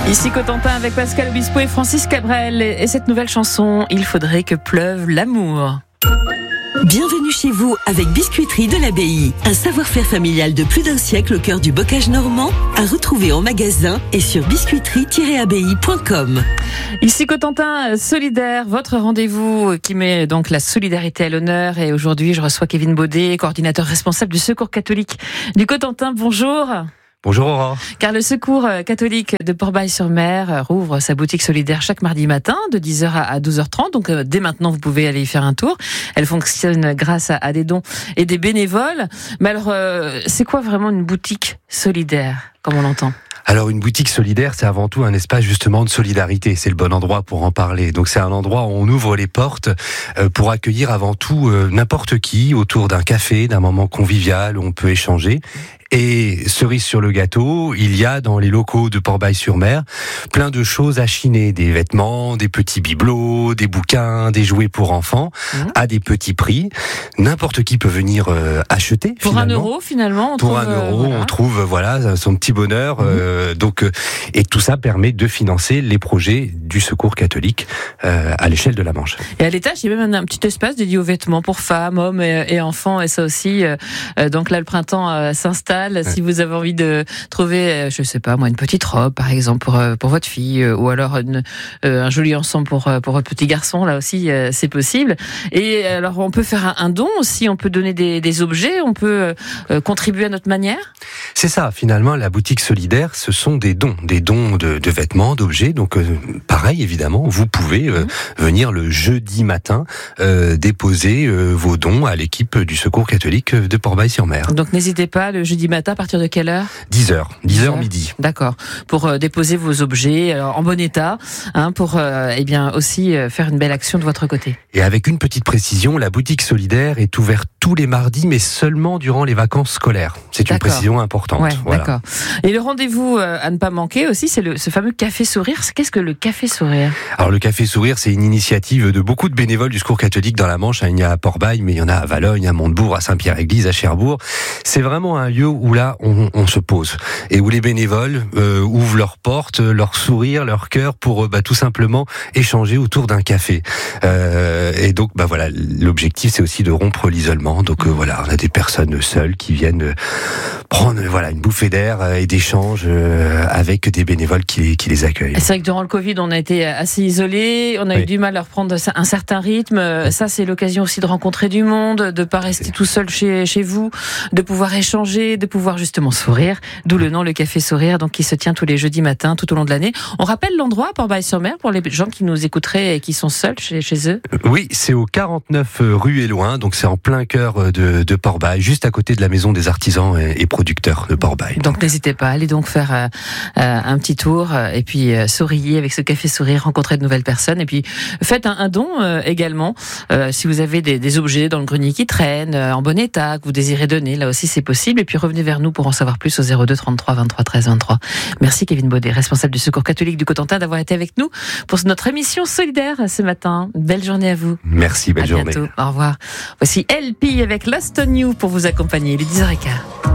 Ici Cotentin avec Pascal Obispo et Francis Cabrel. Et cette nouvelle chanson, Il faudrait que pleuve l'amour. Bienvenue chez vous avec Biscuiterie de l'Abbaye. Un savoir-faire familial de plus d'un siècle au cœur du bocage normand, à retrouver en magasin et sur biscuiterie-abbaye.com. Ici Cotentin solidaire, votre rendez-vous qui met donc la solidarité à l'honneur. Et aujourd'hui, je reçois Kevin Baudet, coordinateur responsable du Secours catholique du Cotentin. Bonjour. Bonjour Aurore. Car le Secours catholique de Port-Bail-sur-Mer rouvre sa boutique solidaire chaque mardi matin de 10h à 12h30. Donc dès maintenant, vous pouvez aller y faire un tour. Elle fonctionne grâce à des dons et des bénévoles. Mais alors, c'est quoi vraiment une boutique solidaire, comme on l'entend ? Alors une boutique solidaire, c'est avant tout un espace justement de solidarité. C'est le bon endroit pour en parler. Donc c'est un endroit où on ouvre les portes pour accueillir avant tout n'importe qui autour d'un café, d'un moment convivial où on peut échanger. Et cerise sur le gâteau, il y a dans les locaux de Port-Bail-sur-Mer plein de choses à chiner, des vêtements, des petits bibelots, des bouquins, des jouets pour enfants, à des petits prix. N'importe qui peut venir acheter. Pour finalement. €1 finalement. Pour €1, on trouve voilà son petit bonheur. Et tout ça permet de financer les projets du Secours catholique à l'échelle de la Manche. Et à l'étage, il y a même un petit espace dédié aux vêtements pour femmes, hommes et enfants. Et ça aussi, donc là, le printemps s'installe. Si vous avez envie de trouver, je sais pas moi, une petite robe par exemple pour votre fille, ou alors un joli ensemble pour votre petit garçon, là aussi c'est possible. Et alors on peut faire un don aussi, on peut donner des objets, on peut contribuer à notre manière. C'est ça, finalement, la boutique solidaire, ce sont des dons de vêtements, d'objets. Donc pareil, évidemment, vous pouvez venir le jeudi matin déposer vos dons à l'équipe du Secours catholique de Port-Bail-sur-Mer. Donc n'hésitez pas, le jeudi matin, à partir de quelle heure ? 10h midi. D'accord. Pour déposer vos objets en bon état, pour aussi faire une belle action de votre côté. Et avec une petite précision, la boutique solidaire est ouverte tous les mardis, mais seulement durant les vacances scolaires. C'est une précision importante. Ouais, voilà. D'accord. Et le rendez-vous à ne pas manquer aussi, c'est ce fameux Café Sourire. Qu'est-ce que le Café Sourire ? Alors le Café Sourire, c'est une initiative de beaucoup de bénévoles du Secours catholique dans la Manche. Il y a à Port-Bail, mais il y en a à Valogne, à Montebourg, à Saint-Pierre-Église, à Cherbourg. C'est vraiment un lieu où là, on se pose et où les bénévoles ouvrent leurs portes, leur sourire, leur cœur pour tout simplement échanger autour d'un café. Et donc, voilà, l'objectif, c'est aussi de rompre l'isolement. Donc voilà, on a des personnes seules qui viennent prendre une bouffée d'air et d'échange avec des bénévoles qui les accueillent. C'est vrai que durant le Covid, on a été assez isolés, on a eu du mal à reprendre un certain rythme. Ça, c'est l'occasion aussi de rencontrer du monde, de pas rester tout seul chez vous, de pouvoir échanger, de pouvoir justement sourire. D'où le nom, le Café Sourire, donc qui se tient tous les jeudis matins tout au long de l'année. On rappelle l'endroit, Port-Bail-sur-Mer, pour les gens qui nous écouteraient et qui sont seuls chez eux. Oui, c'est au 49 rue Éloin, donc c'est en plein cœur de Port-Bail, juste à côté de la maison des artisans et producteurs de Port-Bail. Donc n'hésitez pas, allez donc faire un petit tour et puis souriez avec ce Café Sourire, rencontrer de nouvelles personnes et puis faites un don également. Si vous avez des objets dans le grenier qui traînent, en bon état, que vous désirez donner, là aussi c'est possible. Et puis revenez vers nous pour en savoir plus au 02 33 23 13 23. Merci Kevin Baudet, responsable du Secours catholique du Cotentin, d'avoir été avec nous pour notre émission solidaire ce matin. Belle journée à vous. Merci, belle journée. À bientôt, au revoir. Voici LP avec Lost on You pour vous accompagner, il est 10h15.